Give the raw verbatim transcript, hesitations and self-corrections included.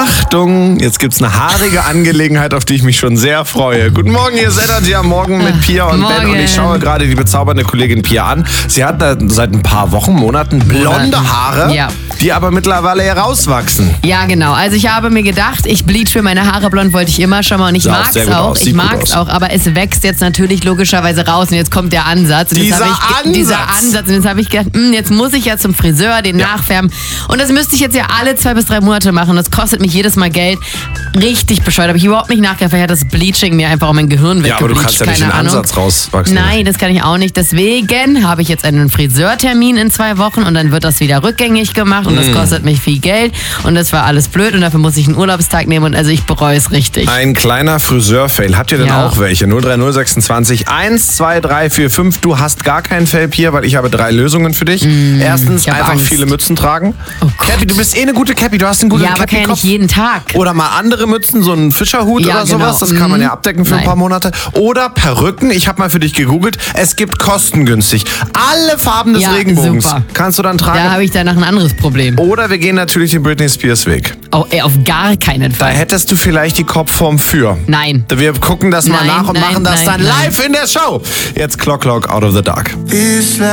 Achtung, jetzt gibt's eine haarige Angelegenheit, auf die ich mich schon sehr freue. Guten Morgen, ihr seid ja morgen mit Pia und Morgen. Ben und ich schaue gerade die bezaubernde Kollegin Pia an. Sie hat da seit ein paar Wochen, Monaten blonde Haare, Ja. die aber mittlerweile herauswachsen. Ja, genau. Also ich habe mir gedacht, ich bleache meine Haare blond, wollte ich immer schon mal und ich Sah auch mag's sehr gut auch. aus, Ich sieht gut mag's aus. auch, aber es wächst jetzt natürlich logischerweise raus und jetzt kommt der Ansatz. Und Dieser jetzt hab ich, Ansatz! Dieser Ansatz. Und jetzt habe ich gedacht, hm, jetzt muss ich ja zum Friseur, den Ja. nachfärben. Und das müsste ich jetzt ja alle zwei bis drei Monate machen. Das kostet mich jedes Mal Geld. Richtig bescheuert. Habe ich überhaupt nicht nachgedacht. Vielleicht hat das Bleaching mir einfach auch mein Gehirn weggebleicht. Ja, aber du kannst ja nicht den Keine Ahnung. Ansatz rauswachsen. Nein, das kann ich auch nicht. Deswegen habe ich jetzt einen Friseurtermin in zwei Wochen und dann wird das wieder rückgängig gemacht und das kostet mich viel Geld und das war alles blöd und dafür muss ich einen Urlaubstag nehmen und also ich bereue es richtig. Ein kleiner Friseur-Fail. Habt ihr denn Ja. auch welche? null drei null sechsundzwanzig eins zwei drei vier fünf. Du hast gar keinen Fail hier, weil ich habe drei Lösungen für dich. Erstens, ich hab einfach Angst. viele Mützen tragen. Oh Gott. Cappy, du bist eh eine gute Cappy. Du hast einen guten Ja, aber kann ja Cappy-Kopf. nicht jeden Tag. Oder mal andere Mützen, so einen Fischerhut Ja, oder sowas. genau. Das kann man Mhm. ja abdecken für ein Nein. paar Monate. Oder Perücken. Ich habe mal für dich gegoogelt. Es gibt kostengünstig alle Farben des Ja, Regenbogens. super. Kannst du dann Da tragen. habe ich danach ein anderes Problem. Oder wir gehen natürlich den Britney Spears Weg. Oh, ey, auf gar keinen Da Fall. hättest du vielleicht die Kopfform für. Nein. Wir gucken das mal Nein, nach und nein, machen das nein, dann nein. live in der Show. Jetzt Clock Clock Out of the Dark.